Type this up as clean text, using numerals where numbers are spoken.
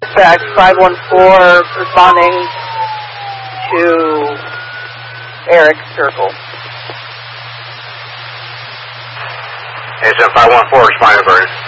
Back 514 responding to Eric's circle. ASM 514 responding to Vernon.